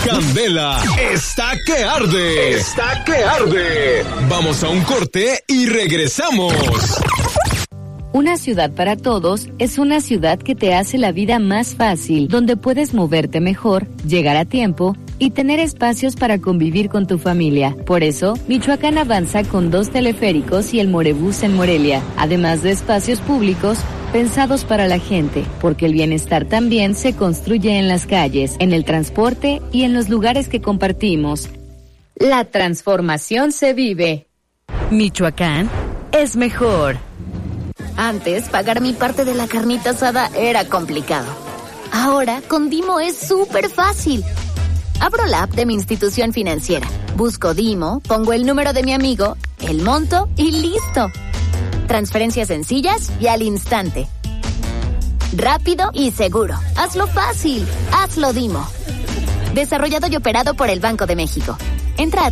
Candela está que arde. Está que arde. Vamos a un corte y regresamos. Una ciudad para todos es una ciudad que te hace la vida más fácil, donde puedes moverte mejor, llegar a tiempo y tener espacios para convivir con tu familia. Por eso, Michoacán avanza con 2 teleféricos y el Morebús en Morelia, además de espacios públicos pensados para la gente, porque el bienestar también se construye en las calles, en el transporte y en los lugares que compartimos. La transformación se vive. Michoacán es mejor. Antes, pagar mi parte de la carnita asada era complicado. Ahora, con Dimo es súper fácil. Abro la app de mi institución financiera, busco Dimo, pongo el número de mi amigo, el monto y listo. Transferencias sencillas y al instante. Rápido y seguro. Hazlo fácil. Hazlo Dimo. Desarrollado y operado por el Banco de México. Entra a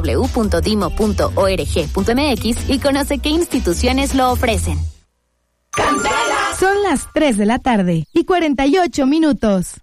www.dimo.org.mx y conoce qué instituciones lo ofrecen. Son las 3 de la tarde y 48 minutos.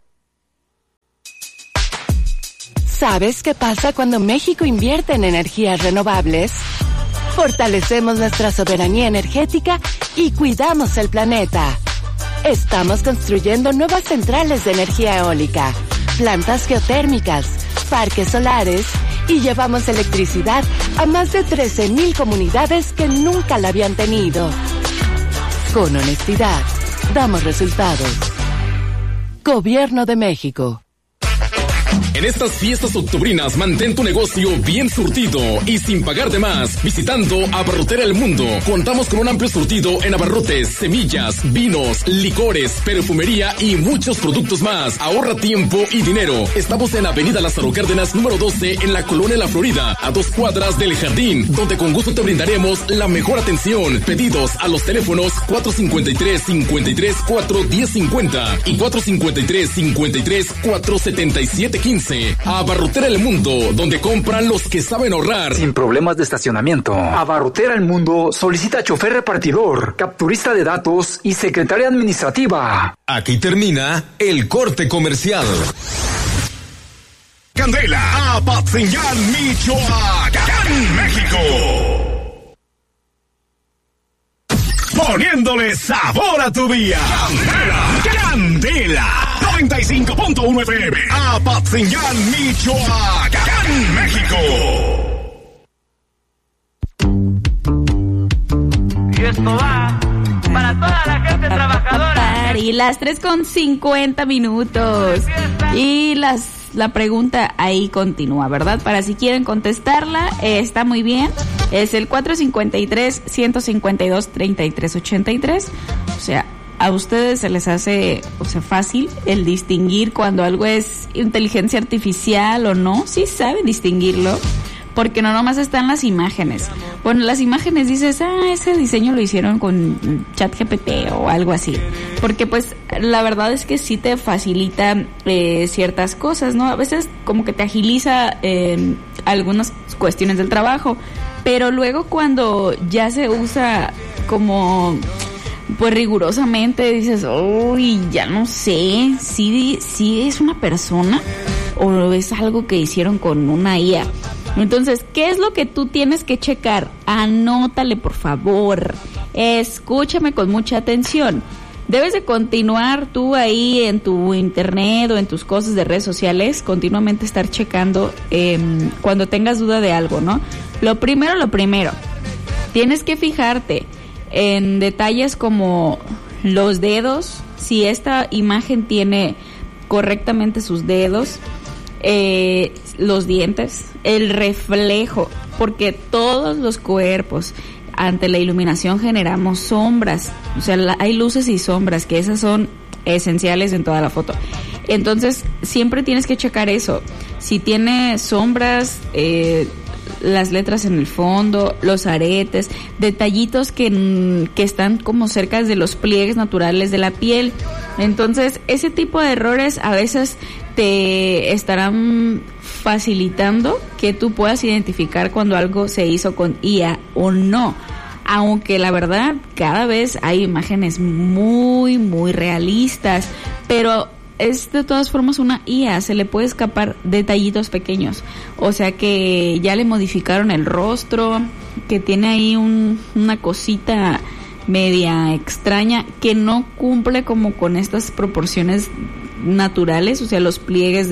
¿Sabes qué pasa cuando México invierte en energías renovables? Fortalecemos nuestra soberanía energética y cuidamos el planeta. Estamos construyendo nuevas centrales de energía eólica, plantas geotérmicas, parques solares y llevamos electricidad a más de 13,000 comunidades que nunca la habían tenido. Con honestidad, damos resultados. Gobierno de México. En estas fiestas octubrinas mantén tu negocio bien surtido y sin pagar de más visitando Abarrotera El Mundo. Contamos con un amplio surtido en abarrotes, semillas, vinos, licores, perfumería y muchos productos más. Ahorra tiempo y dinero. Estamos en Avenida Lázaro Cárdenas número 12 en la Colonia La Florida, a 2 cuadras del Jardín, donde con gusto te brindaremos la mejor atención. Pedidos a los teléfonos 453-53-41050 y 453-53-47715. Abarrotera El Mundo, donde compran los que saben ahorrar. Sin problemas de estacionamiento. Abarrotera El Mundo solicita chofer repartidor, capturista de datos y secretaria administrativa. Aquí termina el corte comercial. Candela, Apatzingán, Michoacán, México. Poniéndole sabor a tu día. Candela. 95.1 FM. Apatzingán, Michoacán, México. Y esto va para toda la gente trabajadora. Y las 3:50 minutos. Y la pregunta ahí continúa, ¿verdad? Para si quieren contestarla, está muy bien. Es el 453-152-3383. O sea, a ustedes se les hace, fácil el distinguir cuando algo es inteligencia artificial o no. Sí saben distinguirlo, porque no nomás están las imágenes. Bueno, las imágenes dices, ese diseño lo hicieron con ChatGPT o algo así. Porque pues la verdad es que sí te facilita ciertas cosas, ¿no? A veces como que te agiliza algunas cuestiones del trabajo, pero luego cuando ya se usa como pues rigurosamente dices, uy, ya no sé si es una persona o es algo que hicieron con una IA. Entonces, ¿qué es lo que tú tienes que checar? Anótale, por favor. Escúchame con mucha atención. Debes de continuar tú ahí en tu internet o en tus cosas de redes sociales, continuamente estar checando cuando tengas duda de algo, ¿no? Lo primero, tienes que fijarte en detalles como los dedos, si esta imagen tiene correctamente sus dedos, los dientes, el reflejo, porque todos los cuerpos ante la iluminación generamos sombras, o sea, hay luces y sombras, que esas son esenciales en toda la foto. Entonces, siempre tienes que checar eso. Si tiene sombras, las letras en el fondo, los aretes, detallitos que están como cerca de los pliegues naturales de la piel. Entonces, ese tipo de errores a veces te estarán facilitando que tú puedas identificar cuando algo se hizo con IA o no. Aunque la verdad, cada vez hay imágenes muy, muy realistas, pero es de todas formas una IA, se le puede escapar detallitos pequeños. O sea que ya le modificaron el rostro, que tiene ahí una cosita media extraña que no cumple como con estas proporciones naturales, o sea, los pliegues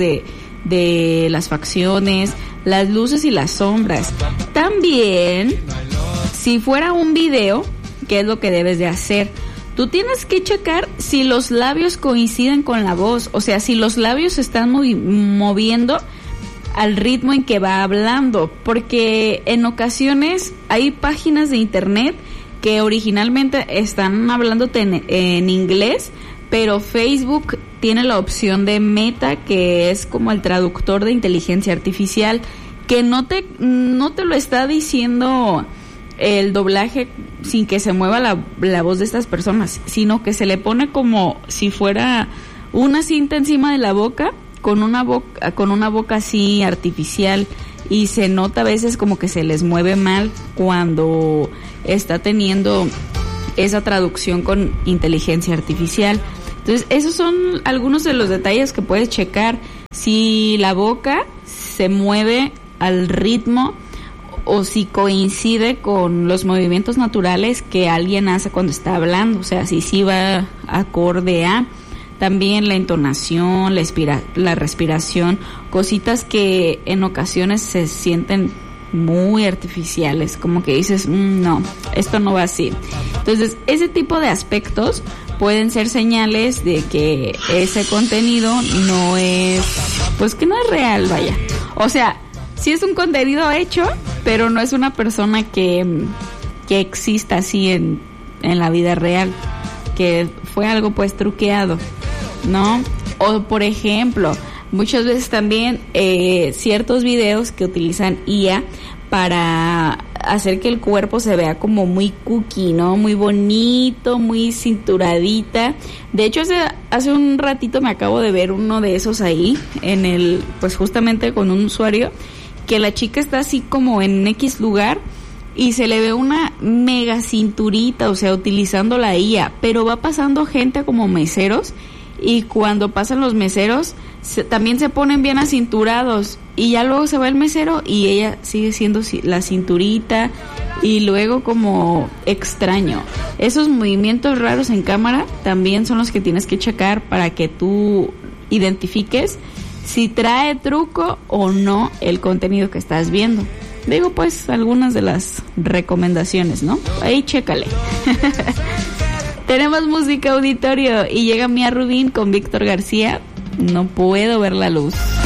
de las facciones, las luces y las sombras. También, si fuera un video, ¿qué es lo que debes de hacer? Tú tienes que checar si los labios coinciden con la voz, o sea, si los labios se están moviendo al ritmo en que va hablando, porque en ocasiones hay páginas de internet que originalmente están hablándote en inglés, pero Facebook tiene la opción de Meta, que es como el traductor de inteligencia artificial, que no te lo está diciendo el doblaje sin que se mueva la voz de estas personas, sino que se le pone como si fuera una cinta encima de la boca, con una boca así artificial, y se nota a veces como que se les mueve mal cuando está teniendo esa traducción con inteligencia artificial. Entonces, esos son algunos de los detalles que puedes checar. Si la boca se mueve al ritmo o si coincide con los movimientos naturales que alguien hace cuando está hablando, o sea, si sí va acorde a. También la entonación, la respiración, cositas que en ocasiones se sienten muy artificiales, como que dices, no, esto no va así. Entonces, ese tipo de aspectos pueden ser señales de que ese contenido no es, pues que no es real, vaya. O sea, sí es un contenido hecho, pero no es una persona que exista así en la vida real, que fue algo pues truqueado, ¿no? O por ejemplo, muchas veces también ciertos videos que utilizan IA para hacer que el cuerpo se vea como muy cookie, ¿no? Muy bonito, muy cinturadita. De hecho, hace un ratito me acabo de ver uno de esos ahí, pues justamente con un usuario, que la chica está así como en X lugar y se le ve una mega cinturita, o sea, utilizando la IA, pero va pasando gente como meseros, y cuando pasan los meseros también se ponen bien acinturados, y ya luego se va el mesero y ella sigue siendo la cinturita, y luego como extraño. Esos movimientos raros en cámara también son los que tienes que checar para que tú identifiques si trae truco o no el contenido que estás viendo. Digo, pues, algunas de las recomendaciones, ¿no? Ahí chécale. Tenemos música, auditorio, y llega Mía Rubín con Víctor García. No puedo ver la luz.